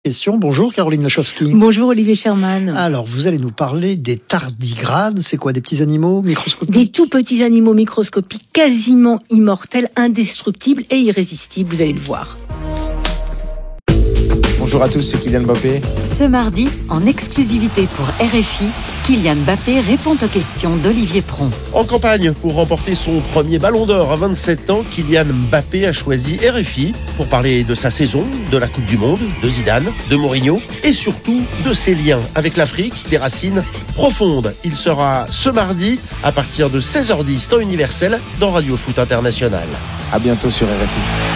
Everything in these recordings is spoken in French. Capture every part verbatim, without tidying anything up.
Question. Bonjour Caroline Lachowski. Bonjour Olivier Sherman. Alors, vous allez nous parler des tardigrades. C'est quoi, des petits animaux microscopiques? Des tout petits animaux microscopiques, quasiment immortels, indestructibles et irrésistibles, vous allez le voir. Bonjour à tous, c'est Kylian Mbappé. Ce mardi, en exclusivité pour R F I, Kylian Mbappé répond aux questions d'Olivier Pron. En campagne pour remporter son premier ballon d'or à vingt-sept ans, Kylian Mbappé a choisi R F I pour parler de sa saison, de la Coupe du Monde, de Zidane, de Mourinho et surtout de ses liens avec l'Afrique, des racines profondes. Il sera ce mardi à partir de seize heures dix, temps universel, dans Radio Foot International. À bientôt sur R F I.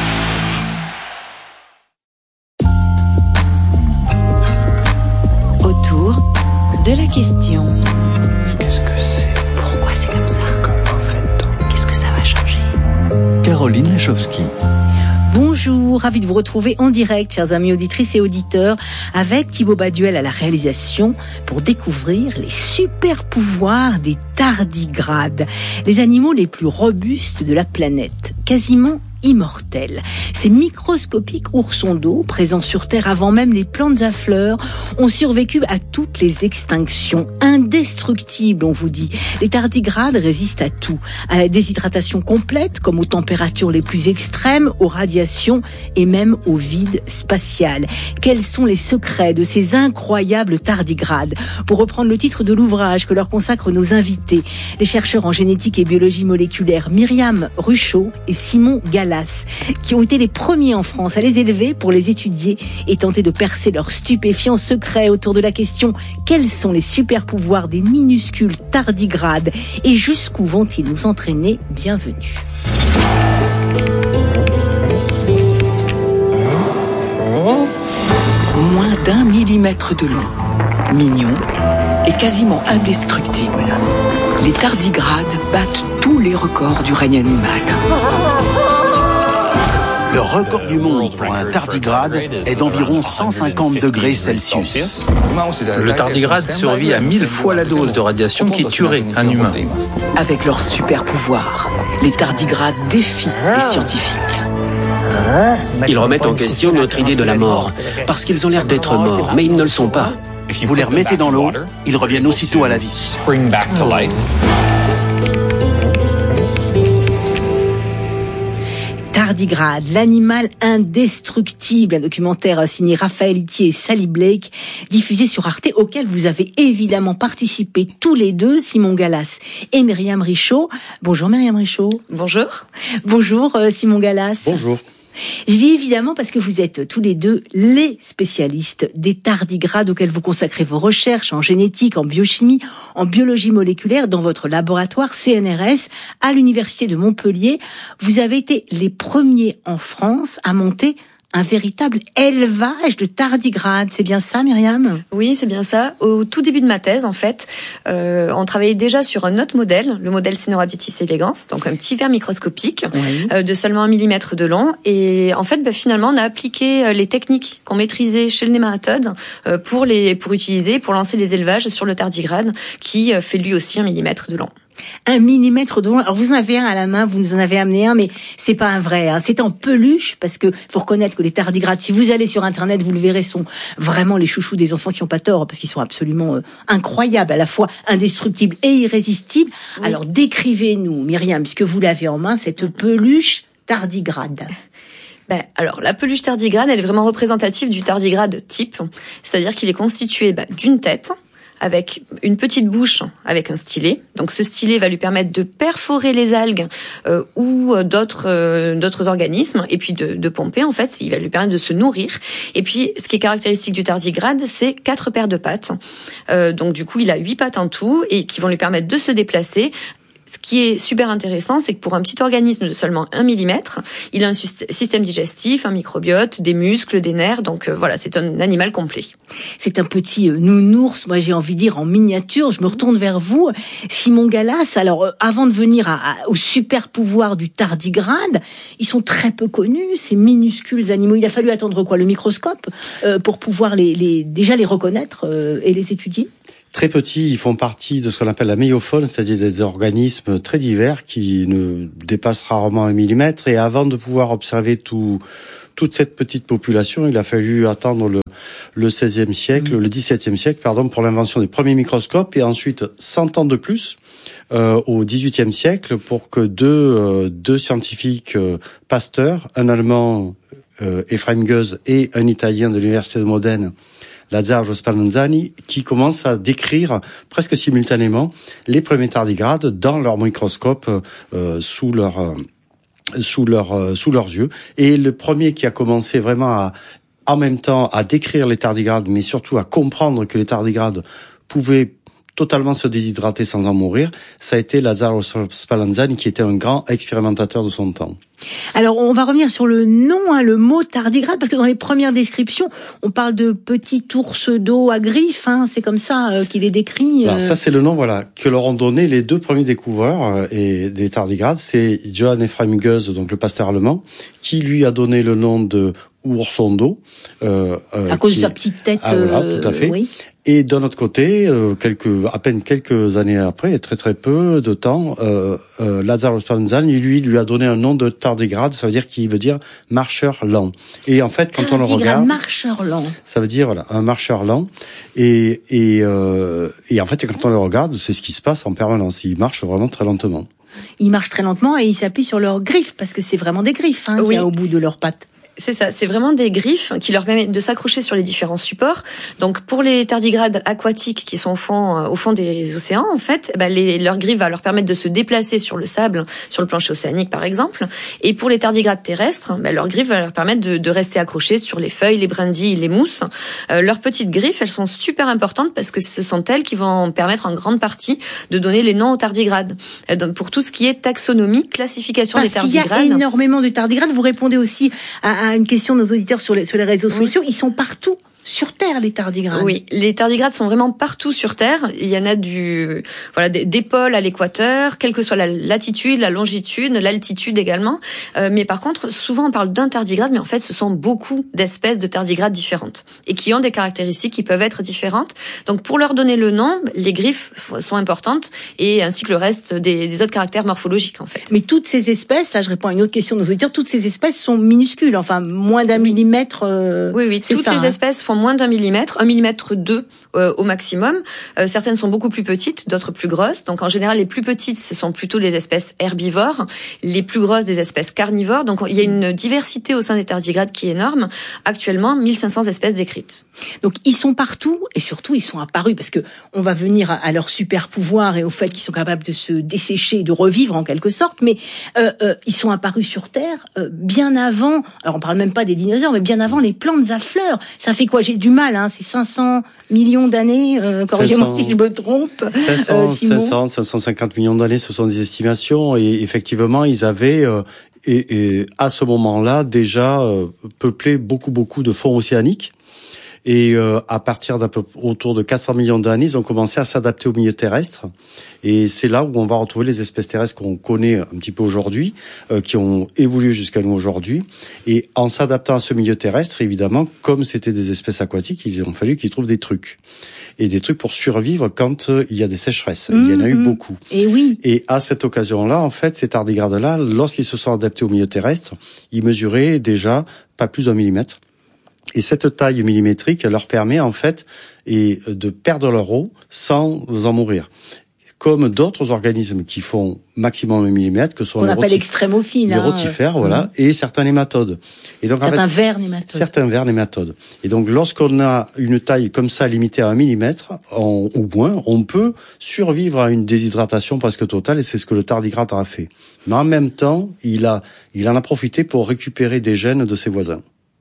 Autour de la question. Qu'est-ce que c'est? Pourquoi c'est comme ça? Comment fait-on? Qu'est-ce que ça va changer? Caroline Lachowski. Bonjour, ravi de vous retrouver en direct, chers amis auditrices et auditeurs, avec Thibaut Baduel à la réalisation pour découvrir les super pouvoirs des tardigrades, les animaux les plus robustes de la planète, quasiment immortels. Ces microscopiques oursons d'eau, présents sur Terre avant même les plantes à fleurs, ont survécu à toutes les extinctions. Indestructibles, on vous dit. Les tardigrades résistent à tout. À la déshydratation complète, comme aux températures les plus extrêmes, aux radiations et même au vide spatial. Quels sont les secrets de ces incroyables tardigrades? Pour reprendre le titre de l'ouvrage que leur consacrent nos invités, les chercheurs en génétique et biologie moléculaire Myriam Ruchot et Simon Gallas, qui ont été les premiers en France à les élever pour les étudier et tenter de percer leurs stupéfiants secrets autour de la question « Quels sont les super pouvoirs des minuscules tardigrades et jusqu'où vont-ils nous entraîner ?» Bienvenue. Moins d'un millimètre de long, mignon et quasiment indestructible. Les tardigrades battent tous les records du règne animal. Le record du monde pour un tardigrade est d'environ cent cinquante degrés Celsius. Le tardigrade survit à mille fois la dose de radiation qui tuerait un humain. Avec leur super pouvoir, les tardigrades défient les scientifiques. Ils remettent en question notre idée de la mort, parce qu'ils ont l'air d'être morts, mais ils ne le sont pas. Vous les remettez dans l'eau, ils reviennent aussitôt à la vie. Tardigrade, l'animal indestructible, un documentaire signé Raphaël Itier et Sally Blake, diffusé sur Arte, auquel vous avez évidemment participé tous les deux, Simon Gallas et Myriam Ruchot. Bonjour Myriam Ruchot. Bonjour. Bonjour Simon Gallas. Bonjour. Je dis évidemment parce que vous êtes tous les deux les spécialistes des tardigrades auxquels vous consacrez vos recherches en génétique, en biochimie, en biologie moléculaire dans votre laboratoire C N R S à l'Université de Montpellier. Vous avez été les premiers en France à monter un véritable élevage de tardigrades. C'est bien ça, Myriam? Oui, c'est bien ça. Au tout début de ma thèse, en fait, euh, on travaillait déjà sur un autre modèle, le modèle Caenorhabditis elegans, donc un petit ver microscopique oui. euh, de seulement un millimètre de long. Et en fait, bah, finalement, on a appliqué les techniques qu'on maîtrisait chez le nématode euh, pour les pour utiliser, pour lancer les élevages sur le tardigrade, qui euh, fait lui aussi un millimètre de long. Un millimètre de long. Alors vous en avez un à la main, vous nous en avez amené un, mais c'est pas un vrai. Hein. C'est en peluche parce que faut reconnaître que les tardigrades, si vous allez sur Internet, vous le verrez, sont vraiment les chouchous des enfants qui ont pas tort parce qu'ils sont absolument euh, incroyables, à la fois indestructibles et irrésistibles. Oui. Alors décrivez-nous, Myriam, puisque vous l'avez en main, cette peluche tardigrade. Ben, alors, la peluche tardigrade, elle est vraiment représentative du tardigrade type, c'est-à-dire qu'il est constitué ben, d'une tête, avec une petite bouche avec un stylet. Donc ce stylet va lui permettre de perforer les algues euh, ou d'autres euh, d'autres organismes et puis de, de pomper en fait, il va lui permettre de se nourrir. Et puis ce qui est caractéristique du tardigrade, c'est quatre paires de pattes. Euh, donc du coup, il a huit pattes en tout et qui vont lui permettre de se déplacer. Ce qui est super intéressant, c'est que pour un petit organisme de seulement un millimètre, il a un système digestif, un microbiote, des muscles, des nerfs. Donc euh, voilà, c'est un animal complet. C'est un petit euh, nounours, moi j'ai envie de dire en miniature. Je me retourne vers vous, Simon Gallas. Alors euh, avant de venir à, à, au super pouvoir du tardigrade, ils sont très peu connus, ces minuscules animaux. Il a fallu attendre quoi, le microscope, euh, pour pouvoir les, les déjà les reconnaître euh, et les étudier? Très petits, ils font partie de ce qu'on appelle la méiofaune, c'est-à-dire des organismes très divers qui ne dépassent rarement un millimètre. Et avant de pouvoir observer tout toute cette petite population, il a fallu attendre le, le seizième siècle, mmh. le dix-septième siècle, pardon, pour l'invention des premiers microscopes, et ensuite cent ans de plus, euh, au dix-huitième siècle, pour que deux, euh, deux scientifiques, euh, Pasteur, un Allemand, euh, Ephraim Goes, et un Italien de l'université de Modène, Lazzaro Spallanzani, qui commencent à décrire presque simultanément les premiers tardigrades dans leur microscope, euh, sous leur, euh, sous leur, euh, sous leurs yeux. Et le premier qui a commencé vraiment à, en même temps, à décrire les tardigrades, mais surtout à comprendre que les tardigrades pouvaient totalement se déshydrater sans en mourir, ça a été Lazzaro Spallanzani, qui était un grand expérimentateur de son temps. Alors, on va revenir sur le nom, hein, le mot tardigrade, parce que dans les premières descriptions, on parle de petit ours d'eau à griffes, hein, c'est comme ça euh, qu'il est décrit. Euh... Alors ça, c'est le nom, voilà, que leur ont donné les deux premiers découvreurs euh, et des tardigrades. C'est Johann Ephraim Goes, donc le pasteur allemand, qui lui a donné le nom de ourson d'eau. Euh, euh, à cause qui... de sa petite tête. Ah, voilà, tout à fait. Euh, oui. Et d'un autre côté, euh, quelques, à peine quelques années après, et très très peu de temps, euh, euh, Lazzaro Spallanzani, lui, lui a donné un nom de tardigrade, ça veut dire qu'il veut dire marcheur lent. Et en fait, quand tardigrade, on le regarde, marcheur lent. Ça veut dire voilà un marcheur lent. Et et euh, et en fait, quand on le regarde, c'est ce qui se passe en permanence. Il marche vraiment très lentement. Ils marchent très lentement et ils s'appuient sur leurs griffes parce que c'est vraiment des griffes, hein, oui. qu'il y a au bout de leurs pattes. C'est ça, c'est vraiment des griffes qui leur permettent de s'accrocher sur les différents supports. Donc pour les tardigrades aquatiques qui sont au fond, euh, au fond des océans, en fait, bah, les, leurs griffes va leur permettre de se déplacer sur le sable, sur le plancher océanique par exemple. Et pour les tardigrades terrestres, bah, leurs griffes va leur permettre de, de rester accrochés sur les feuilles, les brindilles, les mousses. Euh, leurs petites griffes, elles sont super importantes parce que ce sont elles qui vont permettre en grande partie de donner les noms aux tardigrades. Euh, donc pour tout ce qui est taxonomie, classification parce des tardigrades. Parce qu'il y a énormément de tardigrades. Vous répondez aussi à, à une question de nos auditeurs sur les, sur les réseaux oui. sociaux. Ils sont partout sur Terre, les tardigrades. Oui, les tardigrades sont vraiment partout sur Terre. Il y en a du, voilà, des, des pôles à l'équateur, quelle que soit la latitude, la longitude, l'altitude également. Euh, mais par contre, souvent on parle d'un tardigrade, mais en fait, ce sont beaucoup d'espèces de tardigrades différentes et qui ont des caractéristiques qui peuvent être différentes. Donc, pour leur donner le nom, les griffes sont importantes et ainsi que le reste des, des autres caractères morphologiques, en fait. Mais toutes ces espèces, là, je réponds à une autre question de nos auditeurs, toutes ces espèces sont minuscules, enfin, moins d'un millimètre. Euh, oui, oui, toutes ça, les hein. espèces font moins d'un millimètre, un millimètre deux euh, au maximum. Euh, certaines sont beaucoup plus petites, d'autres plus grosses. Donc en général, les plus petites, ce sont plutôt les espèces herbivores, les plus grosses des espèces carnivores. Donc il y a une diversité au sein des tardigrades qui est énorme. Actuellement, mille cinq cents espèces décrites. Donc ils sont partout et surtout ils sont apparus parce que on va venir à, à leur super pouvoir et au fait qu'ils sont capables de se dessécher, de revivre en quelque sorte. Mais euh, euh, ils sont apparus sur Terre euh, bien avant. Alors on parle même pas des dinosaures, mais bien avant les plantes à fleurs. Ça fait quoi? J'ai du mal. Hein, c'est cinq cents millions d'années, euh, corrigez-moi si je me trompe. cinq cents, cinq cents, cinq cent cinquante millions d'années, ce sont des estimations. Et effectivement, ils avaient, euh, et, et à ce moment-là, déjà euh, peuplé beaucoup, beaucoup de fonds océaniques. Et euh, à partir d'un peu autour de quatre cents millions d'années, ils ont commencé à s'adapter au milieu terrestre. Et c'est là où on va retrouver les espèces terrestres qu'on connaît un petit peu aujourd'hui, euh, qui ont évolué jusqu'à nous aujourd'hui. Et en s'adaptant à ce milieu terrestre, évidemment, comme c'était des espèces aquatiques, il ont fallu qu'ils trouvent des trucs. Et des trucs pour survivre quand euh, il y a des sécheresses. Mmh, il y en a eu mmh. beaucoup. Et oui. Et à cette occasion-là, en fait, ces tardigrades-là, lorsqu'ils se sont adaptés au milieu terrestre, ils mesuraient déjà pas plus d'un millimètre. Et cette taille millimétrique, elle leur permet en fait et de perdre leur eau sans en mourir. Comme d'autres organismes qui font maximum un millimètre, que sont on les, appelle extrémophiles, les hein, rotifères, euh, voilà, mmh. et certains nématodes. Et donc certains en fait, vers nématodes. Certains vers nématodes. Et donc lorsqu'on a une taille comme ça limitée à un millimètre on, ou moins, on peut survivre à une déshydratation presque totale, et c'est ce que le tardigrade a fait. Mais en même temps, il a, il en a profité pour récupérer des gènes de ses voisins.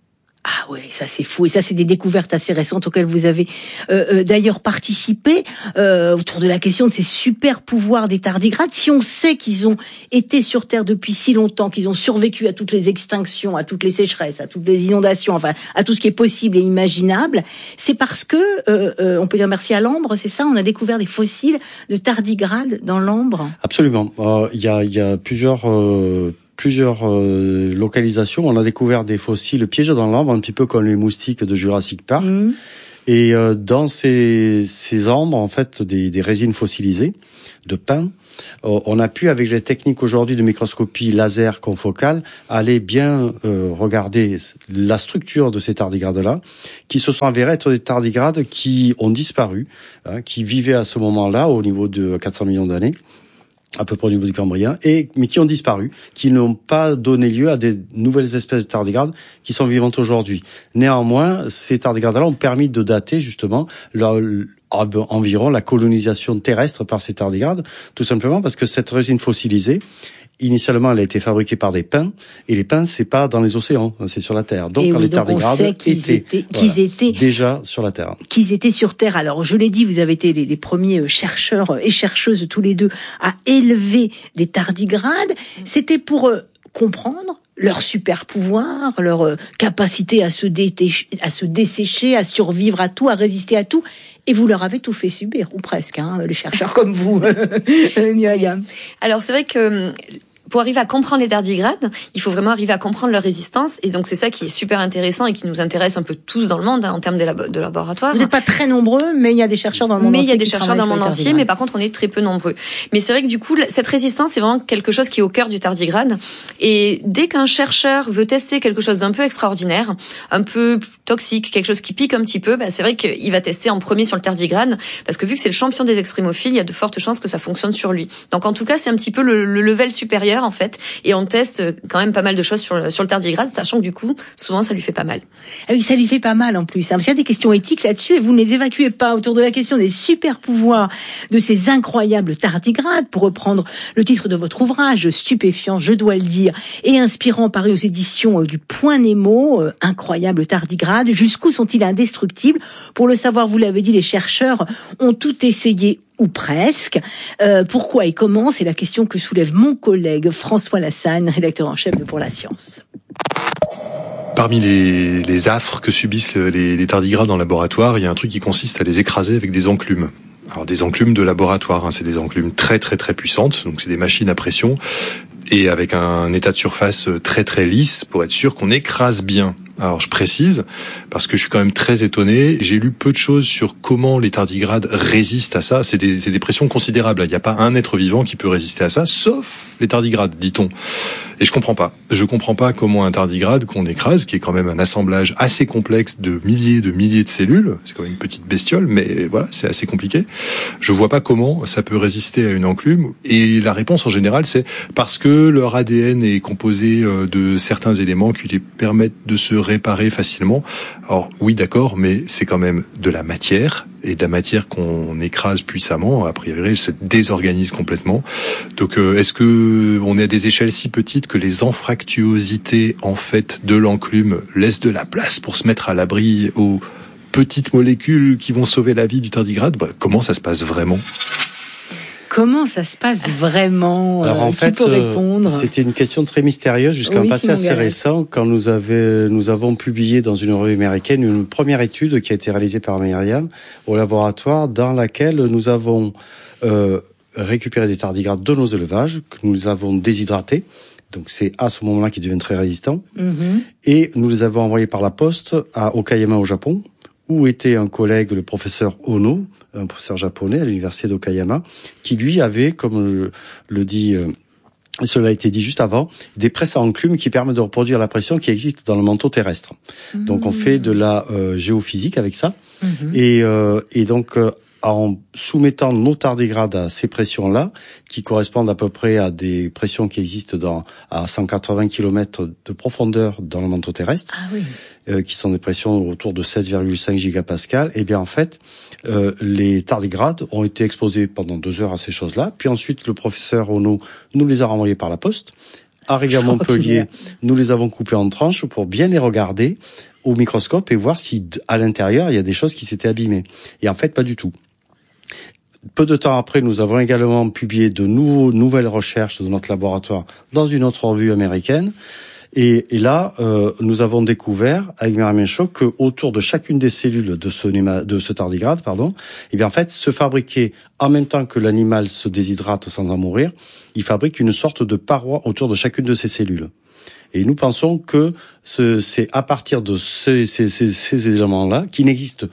Ah ouais, ça c'est fou. Et ça c'est des découvertes assez récentes auxquelles vous avez euh, euh, d'ailleurs participé euh, autour de la question de ces super pouvoirs des tardigrades. Si on sait qu'ils ont été sur Terre depuis si longtemps, qu'ils ont survécu à toutes les extinctions, à toutes les sécheresses, à toutes les inondations, enfin à tout ce qui est possible et imaginable, c'est parce que, euh, euh, on peut dire merci à l'ambre, c'est ça, on a découvert des fossiles de tardigrades dans l'ambre. Absolument. Euh, il y a, il y a plusieurs... Euh plusieurs euh, localisations. On a découvert des fossiles piégés dans l'ambre, un petit peu comme les moustiques de Jurassic Park. Mmh. Et euh, dans ces, ces ambres, en fait, des, des résines fossilisées de pin, euh, on a pu, avec les techniques aujourd'hui de microscopie laser confocale, aller bien euh, regarder la structure de ces tardigrades-là, qui se sont avérés être des tardigrades qui ont disparu, hein, qui vivaient à ce moment-là, au niveau de quatre cents millions d'années, à peu près au niveau du Cambrien, et mais qui ont disparu, qui n'ont pas donné lieu à des nouvelles espèces de tardigrades qui sont vivantes aujourd'hui. Néanmoins, ces tardigrades-là ont permis de dater justement leur, environ la colonisation terrestre par ces tardigrades, tout simplement parce que cette résine fossilisée, initialement, elle a été fabriquée par des pins, et les pins, c'est pas dans les océans, c'est sur la Terre. Donc, et oui, les donc tardigrades on sait qu'ils étaient, étaient, voilà, qu'ils étaient déjà sur la Terre. Qu'ils étaient sur Terre. Alors, je l'ai dit, vous avez été les, les premiers chercheurs et chercheuses tous les deux à élever des tardigrades. C'était pour euh, comprendre leur super pouvoir, leur euh, capacité à se détacher, à se dessécher, à survivre à tout, à résister à tout. Et vous leur avez tout fait subir, ou presque, hein, les chercheurs comme vous, Myriam. Alors c'est vrai que pour arriver à comprendre les tardigrades, il faut vraiment arriver à comprendre leur résistance. Et donc c'est ça qui est super intéressant et qui nous intéresse un peu tous dans le monde, hein, en termes de, labo- de laboratoire. Vous n'êtes pas très nombreux, mais il y a des chercheurs dans le monde mais entier. Mais il y a des qui chercheurs dans le monde entier, mais par contre on est très peu nombreux. Mais c'est vrai que du coup, cette résistance, c'est vraiment quelque chose qui est au cœur du tardigrade. Et dès qu'un chercheur veut tester quelque chose d'un peu extraordinaire, un peu toxique, quelque chose qui pique un petit peu, bah c'est vrai qu'il va tester en premier sur le tardigrade, parce que vu que c'est le champion des extrémophiles, il y a de fortes chances que ça fonctionne sur lui. Donc en tout cas, c'est un petit peu le, le level supérieur en fait. Et on teste quand même pas mal de choses sur le, sur le tardigrade, sachant que du coup, souvent, ça lui fait pas mal. Ah oui, ça lui fait pas mal en plus. Hein, parce qu'il y a des questions éthiques là-dessus et vous ne les évacuez pas autour de la question des super pouvoirs de ces incroyables tardigrades, pour reprendre le titre de votre ouvrage, stupéfiant, je dois le dire, et inspirant, paru aux éditions du Point Nemo, euh, incroyable tardigrade. Jusqu'où sont-ils indestructibles? Pour le savoir, vous l'avez dit, les chercheurs ont tout essayé, ou presque. Euh, pourquoi et comment? C'est la question que soulève mon collègue François Lassagne, rédacteur en chef de Pour la Science. Parmi les, les affres que subissent les, les tardigrades en laboratoire, il y a un truc qui consiste à les écraser avec des enclumes. Alors des enclumes de laboratoire, hein, c'est des enclumes très très très puissantes, donc c'est des machines à pression, et avec un état de surface très très lisse pour être sûr qu'on écrase bien. Alors je précise, parce que je suis quand même très étonné, j'ai lu peu de choses sur comment les tardigrades résistent à ça. C'est des, c'est des pressions considérables. Il n'y a pas un être vivant qui peut résister à ça, sauf les tardigrades, dit-on. Et je comprends pas. Je comprends pas comment un tardigrade qu'on écrase, qui est quand même un assemblage assez complexe de milliers de milliers de cellules, c'est quand même une petite bestiole, mais voilà, c'est assez compliqué. Je vois pas comment ça peut résister à une enclume. Et la réponse en général, c'est parce que leur A D N est composé de certains éléments qui les permettent de se réparer facilement. Alors oui, d'accord, mais c'est quand même de la matière, et de la matière qu'on écrase puissamment, a priori, elle se désorganise complètement. Donc euh, est-ce que on est à des échelles si petites que les anfractuosités en fait de l'enclume laissent de la place pour se mettre à l'abri aux petites molécules qui vont sauver la vie du tardigrade? Bah, comment ça se passe vraiment? Comment ça se passe vraiment? Alors en Qui fait, peut répondre? euh, c'était une question très mystérieuse jusqu'à oui, un passé assez récent, quand nous, avait, nous avons publié dans une revue américaine une première étude qui a été réalisée par Myriam au laboratoire, dans laquelle nous avons euh, récupéré des tardigrades de nos élevages, que nous avons déshydratés. Donc c'est à ce moment-là qu'ils deviennent très résistants. Mm-hmm. Et nous les avons envoyés par la poste à Okayama au Japon, où était un collègue, le professeur Ono, un professeur japonais à l'université d'Okayama, qui lui avait, comme le, le dit, euh, cela a été dit juste avant, des presses à enclumes qui permettent de reproduire la pression qui existe dans le manteau terrestre. Mmh. Donc on fait de la euh, géophysique avec ça, mmh. et, euh, et donc euh, en soumettant nos tardigrades à ces pressions-là, qui correspondent à peu près à des pressions qui existent dans, à cent quatre-vingts kilomètres de profondeur dans le manteau terrestre, ah oui. euh, qui sont des pressions autour de sept virgule cinq gigapascales, et bien en fait, euh, les tardigrades ont été exposés pendant deux heures à ces choses-là, puis ensuite le professeur Ono nous les a renvoyés par la poste. Arrivés à Montpellier, nous les avons coupés en tranches pour bien les regarder au microscope et voir si à l'intérieur il y a des choses qui s'étaient abîmées. Et en fait, pas du tout. Peu de temps après, nous avons également publié de nouveaux, nouvelles recherches de notre laboratoire dans une autre revue américaine. Et, et là, euh, nous avons découvert, avec Myriam Menchot, que autour de chacune des cellules de ce, de ce tardigrade, pardon, eh bien en fait, se fabriquait, en même temps que l'animal se déshydrate sans en mourir, il fabrique une sorte de paroi autour de chacune de ces cellules. Et nous pensons que ce, c'est à partir de ces, ces, ces, ces éléments-là, qui n'existent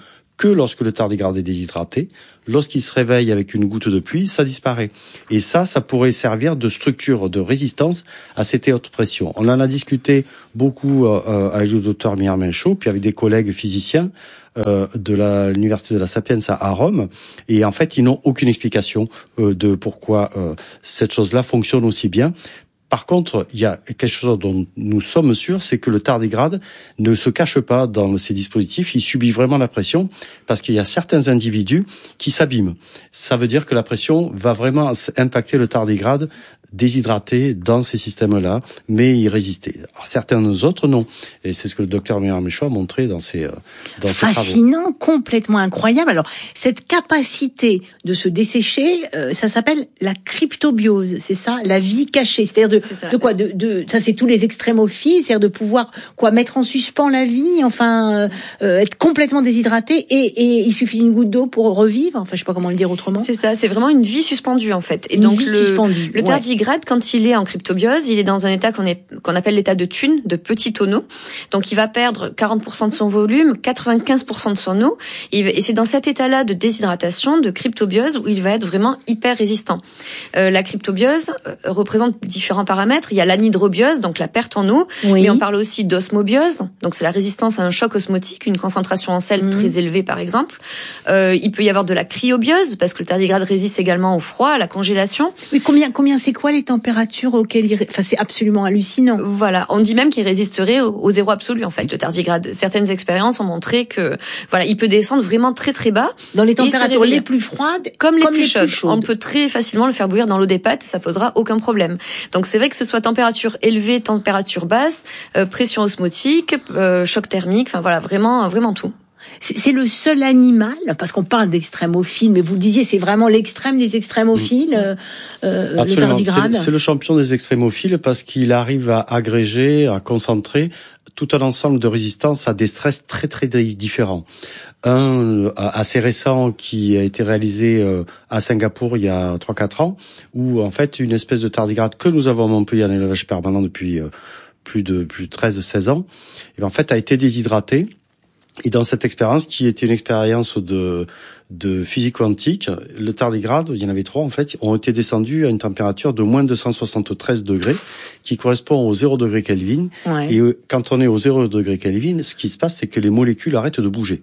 que lorsque le tardigrade est déshydraté. Lorsqu'il se réveille avec une goutte de pluie, ça disparaît. Et ça, ça pourrait servir de structure de résistance à cette haute pression. On en a discuté beaucoup euh, avec le docteur Mirmin Chaud, puis avec des collègues physiciens euh, de la, l'université de la Sapienza à Rome. Et en fait, ils n'ont aucune explication euh, de pourquoi euh, cette chose-là fonctionne aussi bien. Par contre, il y a quelque chose dont nous sommes sûrs, c'est que le tardigrade ne se cache pas dans ces dispositifs, il subit vraiment la pression, parce qu'il y a certains individus qui s'abîment. Ça veut dire que la pression va vraiment impacter le tardigrade déshydraté dans ces systèmes-là, mais y résister. Alors, certains autres, non. Et c'est ce que le docteur Miramichaud a montré dans ses, dans ses travaux. Fascinant, complètement incroyable. Alors, cette capacité de se dessécher, euh, ça s'appelle la cryptobiose, c'est ça? La vie cachée. C'est-à-dire de, de quoi? De, de, ça, c'est tous les extrémophiles, c'est-à-dire de pouvoir, quoi, mettre en suspens la vie, enfin, euh, être complètement déshydraté et, et il suffit d'une goutte d'eau pour revivre. Enfin, je sais pas comment le dire autrement. C'est ça, c'est vraiment une vie suspendue, en fait. Et une donc, vie le, suspendue. le tardigrade, quand il est en cryptobiose, il est dans un état qu'on est, qu'on appelle l'état de thune, de petit tonneau. Donc, il va perdre quarante pour cent de son volume, quatre-vingt-quinze pour cent de son eau. Et c'est dans cet état-là de déshydratation, de cryptobiose, où il va être vraiment hyper résistant. Euh, la cryptobiose représente différents paramètres. Il y a l'anhydrobiose, donc la perte en eau. Oui. Mais on parle aussi d'osmobiose. Donc, c'est la résistance à un choc osmotique, une concentration en sel mmh. très élevée, par exemple. Euh, il peut y avoir de la cryobiose, parce que le tardigrade résiste également au froid, à la congélation. Oui, combien, combien, c'est quoi les températures auxquelles il... Enfin, c'est absolument hallucinant. Voilà, on dit même qu'il résisterait au, au zéro absolu, en fait, le tardigrade. Certaines expériences ont montré que, voilà, il peut descendre vraiment très très bas. Dans les températures les plus froides, comme les, comme plus, les chaudes. plus chaudes. On peut très facilement le faire bouillir dans l'eau des pâtes, ça posera aucun problème. Donc c'est vrai que ce soit température élevée, température basse, euh, pression osmotique, euh, choc thermique, enfin voilà, vraiment, vraiment tout. C'est le seul animal, parce qu'on parle d'extrémophiles, mais vous le disiez, c'est vraiment l'extrême des extrémophiles, euh, euh, le tardigrade. C'est le champion des extrémophiles parce qu'il arrive à agréger, à concentrer tout un ensemble de résistances à des stress très très différents. Un assez récent qui a été réalisé à Singapour il y a trois quatre ans, où en fait une espèce de tardigrade que nous avons à Montpellier en élevage permanent depuis plus de plus de treize seize ans, et en fait a été déshydratée. Et dans cette expérience, qui était une expérience de, de physique quantique, le tardigrade, il y en avait trois en fait, ont été descendus à une température de moins deux cent soixante-treize degrés, qui correspond au zéro degré Kelvin. Ouais. Et quand on est au zéro degré Kelvin, ce qui se passe, c'est que les molécules arrêtent de bouger.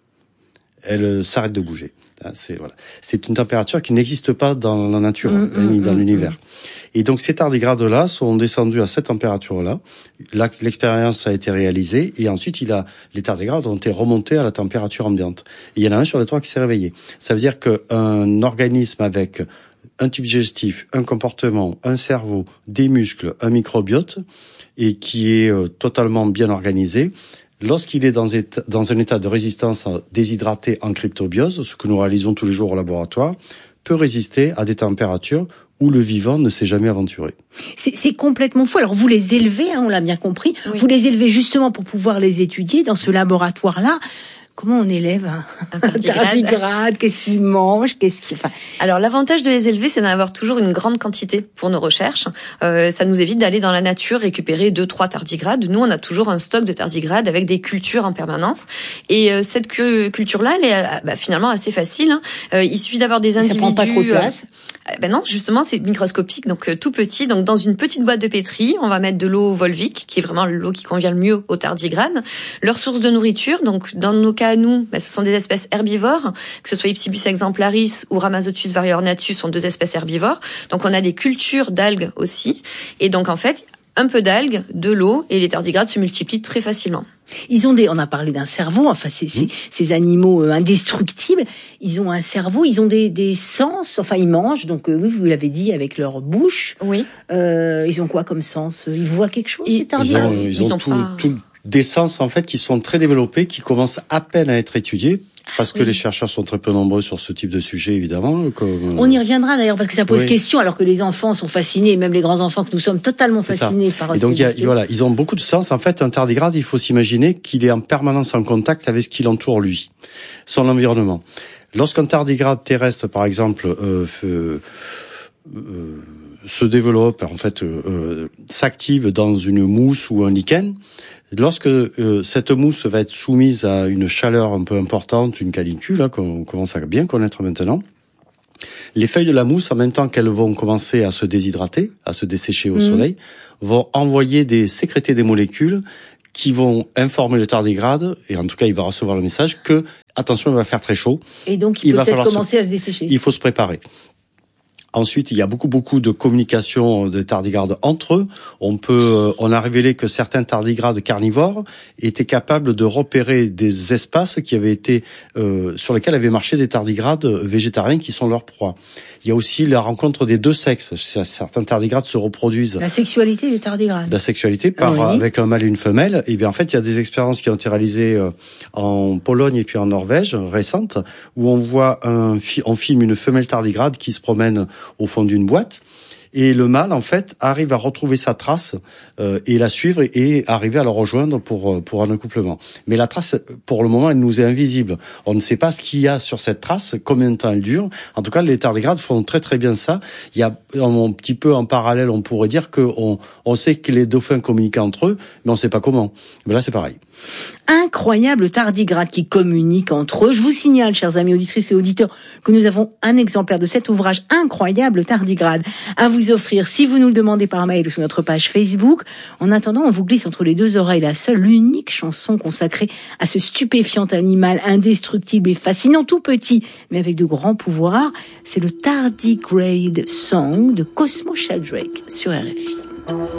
Elles s'arrêtent de bouger. C'est voilà, c'est une température qui n'existe pas dans la nature mmh, ni dans mmh, l'univers. Mmh. Et donc ces tardigrades-là sont descendus à cette température-là. Là, l'expérience a été réalisée et ensuite il a les tardigrades ont été remontés à la température ambiante. Et il y en a un sur les trois qui s'est réveillé. Ça veut dire qu'un organisme avec un tube digestif, un comportement, un cerveau, des muscles, un microbiote et qui est euh, totalement bien organisé. Lorsqu'il est dans, état, dans un état de résistance déshydraté en cryptobiose, ce que nous réalisons tous les jours au laboratoire, peut résister à des températures où le vivant ne s'est jamais aventuré. C'est complètement fou. Alors vous les élevez, hein, on l'a bien compris, oui. Vous les élevez justement pour pouvoir les étudier dans ce laboratoire-là. Comment on élève un, un tardigrade, tardigrade Qu'est-ce qu'il mange Qu'est-ce qu'il enfin... Alors l'avantage de les élever, c'est d'avoir toujours une grande quantité pour nos recherches. Euh, ça nous évite d'aller dans la nature récupérer deux, trois tardigrades. Nous, on a toujours un stock de tardigrades avec des cultures en permanence. Et euh, cette cu culture-là, elle est bah, finalement assez facile. Hein. Euh, il suffit d'avoir des individus. Ça prend pas trop de place. Euh, ben non, justement, c'est microscopique, donc euh, tout petit. Donc dans une petite boîte de pétri, on va mettre de l'eau volvique, qui est vraiment l'eau qui convient le mieux aux tardigrades. Leur source de nourriture, donc dans nos cas à nous, bah, ce sont des espèces herbivores, que ce soit Ipsibus exemplaris ou Rhamazotus variornatus, sont deux espèces herbivores. Donc on a des cultures d'algues aussi. Et donc en fait, un peu d'algues, de l'eau, et les tardigrades se multiplient très facilement. Ils ont des, on a parlé d'un cerveau, enfin c'est mmh. ces animaux euh, indestructibles, ils ont un cerveau, ils ont des, des sens, enfin ils mangent, donc euh, oui vous l'avez dit avec leur bouche. Oui. Euh, ils ont quoi comme sens? Ils voient quelque chose? Ils, ils ont, ils ils ont, ont tout, pas... tout des sens en fait qui sont très développés, qui commencent à peine à être étudiés. Parce que oui. les chercheurs sont très peu nombreux sur ce type de sujet, évidemment. Comme... On y reviendra d'ailleurs, parce que ça pose oui. question, alors que les enfants sont fascinés, même les grands-enfants que nous sommes totalement fascinés par. Et donc, il y a, voilà, ils ont beaucoup de sens. En fait, un tardigrade, il faut s'imaginer qu'il est en permanence en contact avec ce qui l'entoure, lui, son environnement. Lorsqu'un tardigrade terrestre, par exemple, euh, euh, se développe, en fait, euh, s'active dans une mousse ou un lichen. Lorsque euh, cette mousse va être soumise à une chaleur un peu importante, une canicule, hein, qu'on commence à bien connaître maintenant, les feuilles de la mousse, en même temps qu'elles vont commencer à se déshydrater, à se dessécher au mmh. soleil, vont envoyer des sécréter des molécules qui vont informer le tardigrade, et en tout cas il va recevoir le message que, attention, il va faire très chaud. Et donc il, il peut va peut-être commencer se... à se dessécher. Il faut se préparer. Ensuite, il y a beaucoup beaucoup de communication de tardigrades entre eux. On peut, on a révélé que certains tardigrades carnivores étaient capables de repérer des espaces qui avaient été euh, sur lesquels avaient marché des tardigrades végétariens qui sont leurs proies. Il y a aussi la rencontre des deux sexes. Certains tardigrades se reproduisent. La sexualité des tardigrades. La sexualité par oui. avec un mâle et une femelle. Et bien en fait, il y a des expériences qui ont été réalisées en Pologne et puis en Norvège récentes où on voit un, on filme une femelle tardigrade qui se promène au fond d'une boîte. Et le mâle, en fait, arrive à retrouver sa trace euh, et la suivre et, et arriver à la rejoindre pour pour un accouplement. Mais la trace, pour le moment, elle nous est invisible. On ne sait pas ce qu'il y a sur cette trace, combien de temps elle dure. En tout cas, les tardigrades font très très bien ça. Il y a un petit peu en parallèle, on pourrait dire que on, on sait que les dauphins communiquent entre eux, mais on ne sait pas comment. Mais là, c'est pareil. Incroyable tardigrades qui communiquent entre eux. Je vous signale, chers amis auditrices et auditeurs, que nous avons un exemplaire de cet ouvrage incroyable tardigrade à vous offrir si vous nous le demandez par mail ou sur notre page Facebook. En attendant, on vous glisse entre les deux oreilles la seule, l'unique chanson consacrée à ce stupéfiant animal indestructible et fascinant, tout petit, mais avec de grands pouvoirs. C'est le Tardigrade Song de Cosmo Sheldrake sur R F I.